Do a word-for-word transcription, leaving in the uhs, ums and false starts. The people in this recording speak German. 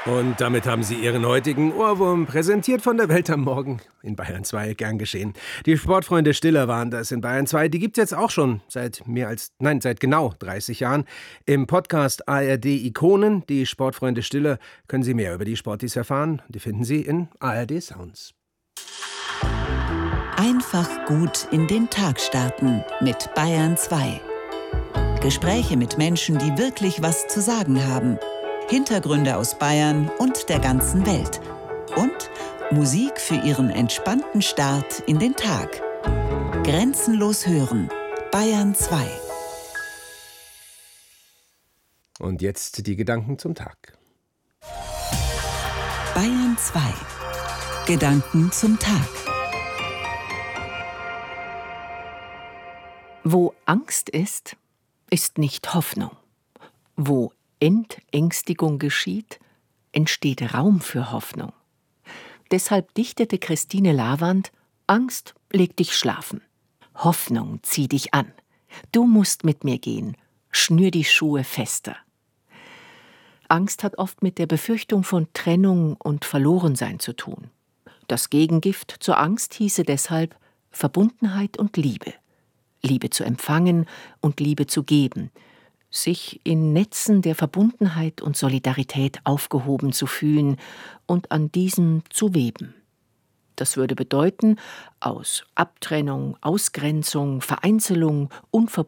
Und damit haben Sie Ihren heutigen Ohrwurm präsentiert von der Welt am Morgen in Bayern zwei. Gern geschehen. Die Sportfreunde Stiller waren das in Bayern zwei. Die gibt's jetzt auch schon seit mehr als, nein, seit genau dreißig Jahren. Im Podcast A R D Ikonen, die Sportfreunde Stiller, können Sie mehr über die Sportis erfahren. Die finden Sie in A R D Sounds. Einfach gut in den Tag starten mit Bayern zwei. Gespräche mit Menschen, die wirklich was zu sagen haben. Hintergründe aus Bayern und der ganzen Welt. Und Musik für Ihren entspannten Start in den Tag. Grenzenlos hören. Bayern zwei. Und jetzt die Gedanken zum Tag. Bayern zwei. Gedanken zum Tag. Wo Angst ist, ist nicht Hoffnung. Wo Entängstigung geschieht, entsteht Raum für Hoffnung. Deshalb dichtete Christine Lavand: Angst, leg dich schlafen. Hoffnung, zieh dich an. Du musst mit mir gehen. Schnür die Schuhe fester. Angst hat oft mit der Befürchtung von Trennung und Verlorensein zu tun. Das Gegengift zur Angst hieße deshalb Verbundenheit und Liebe. Liebe zu empfangen und Liebe zu geben. Sich in Netzen der Verbundenheit und Solidarität aufgehoben zu fühlen und an diesem zu weben. Das würde bedeuten, aus Abtrennung, Ausgrenzung, Vereinzelung, Unverbundenheit